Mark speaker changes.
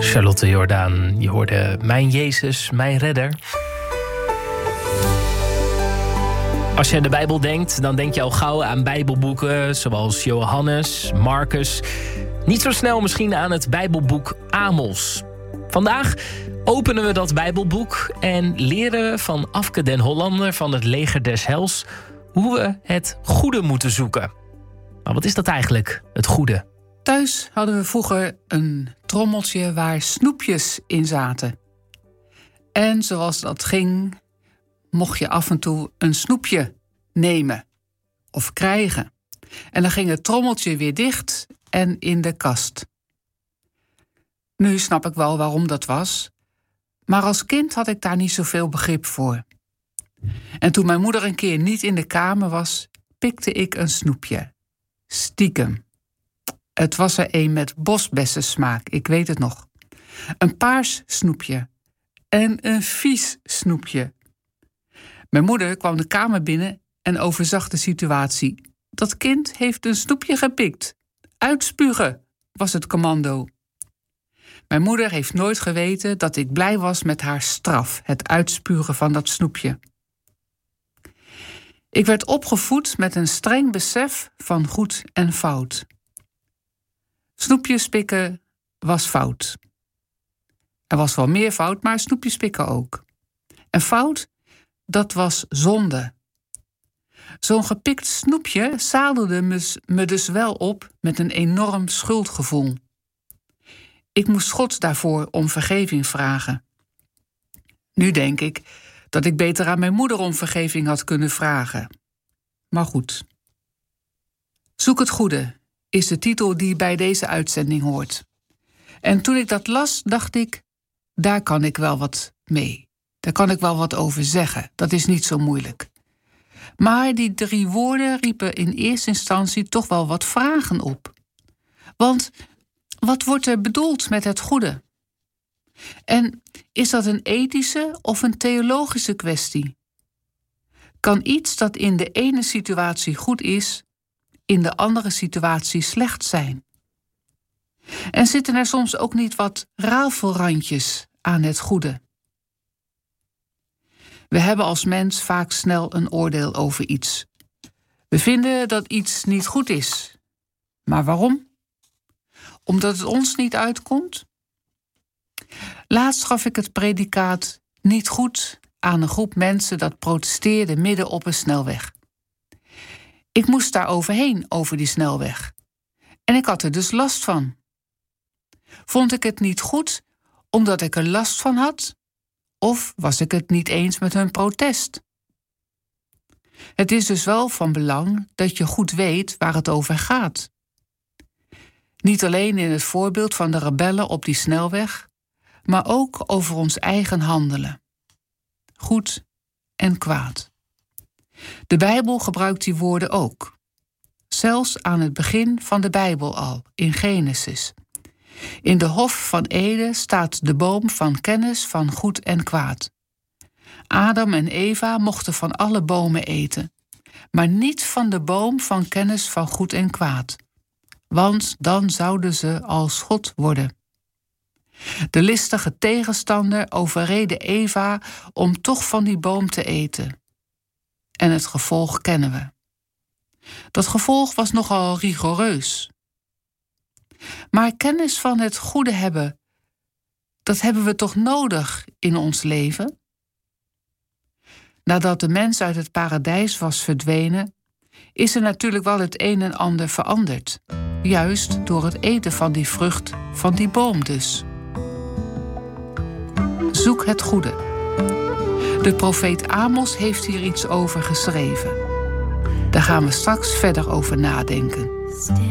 Speaker 1: Charlotte Jordaan, je hoorde Mijn Jezus, mijn redder. Als je aan de Bijbel denkt, dan denk je al gauw aan Bijbelboeken zoals Johannes, Marcus. Niet zo snel misschien aan het Bijbelboek Amos. Vandaag openen we dat Bijbelboek en leren we van Afke den Hollander van het Leger des Heils hoe we het goede moeten zoeken. Maar wat is dat eigenlijk, het goede?
Speaker 2: Thuis hadden we vroeger een trommeltje waar snoepjes in zaten. En zoals dat ging, mocht je af en toe een snoepje nemen of krijgen. En dan ging het trommeltje weer dicht en in de kast. Nu snap ik wel waarom dat was, maar als kind had ik daar niet zoveel begrip voor. En toen mijn moeder een keer niet in de kamer was, pikte ik een snoepje. Stiekem. Het was er een met bosbessensmaak, ik weet het nog. Een paars snoepje. En een vies snoepje. Mijn moeder kwam de kamer binnen en overzag de situatie. Dat kind heeft een snoepje gepikt. Uitspugen, was het commando. Mijn moeder heeft nooit geweten dat ik blij was met haar straf, het uitspugen van dat snoepje. Ik werd opgevoed met een streng besef van goed en fout. Snoepjes pikken was fout. Er was wel meer fout, maar snoepjes pikken ook. En fout, dat was zonde. Zo'n gepikt snoepje zadelde me dus wel op met een enorm schuldgevoel. Ik moest God daarvoor om vergeving vragen. Nu denk ik dat ik beter aan mijn moeder om vergeving had kunnen vragen. Maar goed. Zoek het goede is de titel die bij deze uitzending hoort. En toen ik dat las, dacht ik, daar kan ik wel wat mee. Daar kan ik wel wat over zeggen. Dat is niet zo moeilijk. Maar die 3 woorden riepen in eerste instantie toch wel wat vragen op. Want wat wordt er bedoeld met het goede? En is dat een ethische of een theologische kwestie? Kan iets dat in de ene situatie goed is, in de andere situatie slecht zijn? En zitten er soms ook niet wat rafelrandjes aan het goede? We hebben als mens vaak snel een oordeel over iets. We vinden dat iets niet goed is. Maar waarom? Omdat het ons niet uitkomt? Laatst gaf ik het predicaat niet goed aan een groep mensen dat protesteerde midden op een snelweg. Ik moest daar overheen, over die snelweg. En ik had er dus last van. Vond ik het niet goed omdat ik er last van had? Of was ik het niet eens met hun protest? Het is dus wel van belang dat je goed weet waar het over gaat. Niet alleen in het voorbeeld van de rebellen op die snelweg, maar ook over ons eigen handelen. Goed en kwaad. De Bijbel gebruikt die woorden ook. Zelfs aan het begin van de Bijbel al, in Genesis. In de Hof van Eden staat de boom van kennis van goed en kwaad. Adam en Eva mochten van alle bomen eten, maar niet van de boom van kennis van goed en kwaad. Want dan zouden ze als God worden. De listige tegenstander overreedde Eva om toch van die boom te eten. En het gevolg kennen we. Dat gevolg was nogal rigoureus. Maar kennis van het goede hebben, dat hebben we toch nodig in ons leven? Nadat de mens uit het paradijs was verdwenen, is er natuurlijk wel het een en ander veranderd. Juist door het eten van die vrucht, van die boom dus. Zoek het goede. De profeet Amos heeft hier iets over geschreven. Daar gaan we straks verder over nadenken.